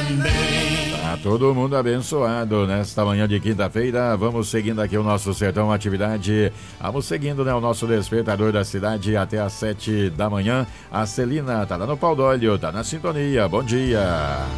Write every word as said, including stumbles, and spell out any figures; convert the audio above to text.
também. Tá todo mundo abençoado nesta manhã de quinta-feira. Vamos seguindo aqui o nosso Sertão Atividade. Vamos seguindo, né, o nosso despertador da cidade até às sete da manhã. A Celina tá lá no pau d'óleo, tá na sintonia. Bom dia.